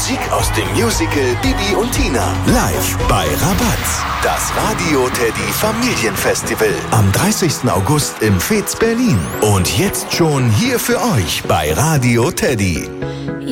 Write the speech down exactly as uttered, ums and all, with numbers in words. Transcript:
Musik aus dem Musical Bibi und Tina. Live bei Rabatz. Das Radio Teddy Familienfestival. Am dreißigsten August im Fez Berlin. Und jetzt schon hier für euch bei Radio Teddy.